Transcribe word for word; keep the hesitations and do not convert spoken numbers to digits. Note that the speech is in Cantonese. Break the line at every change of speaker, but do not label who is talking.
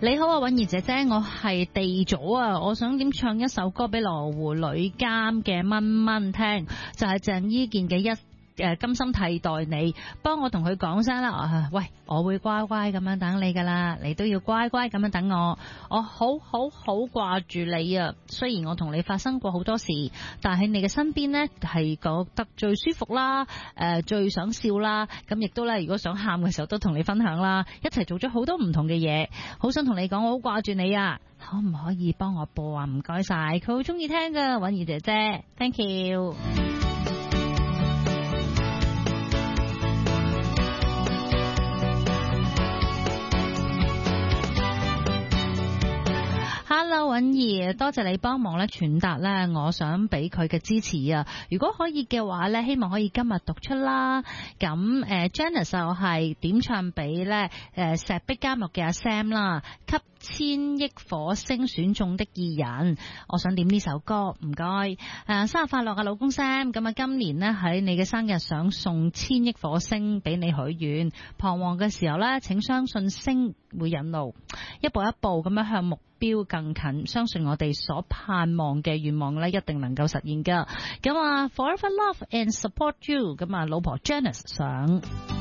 你好啊，允兒姐姐，我係地祖啊，我想點唱一首歌俾羅湖女監嘅蚊蚊聽，就係鄭伊健嘅一誒甘心替代你，幫我同佢講聲啦。喂，我會乖乖咁樣等你噶啦，你都要乖乖咁樣等我。我好好好掛住你啊！雖然我同你發生過好多事，但喺你嘅身邊呢，係覺得最舒服啦，誒、呃、最想笑啦。咁亦都咧，如果想喊嘅時候都同你分享啦，一齊做咗好多唔同嘅嘢。好想同你講，我好掛住你啊！可唔可以幫我播啊？唔該晒，佢好中意聽噶，允兒姐姐 ，thank you。Hello， 允兒，多謝你幫忙咧傳達咧，我想俾佢嘅支持啊！如果可以嘅話咧，希望可以今日讀出啦。咁誒 Janice 就係點唱俾咧誒石壁監獄嘅阿 Sam 啦，給千億火星選中的二人，我想點呢首歌，唔該。誒生日快樂啊，老公 Sam！咁啊，今年呢，喺你嘅生日想送千億火星俾你許願，彷徨嘅時候咧，請相信星會引路，一步一步咁樣向目標更近，相信我哋所盼望嘅願望咧，一定能夠實現噶。咁啊 ，Forever love and support you。咁啊，老婆 Janice 想。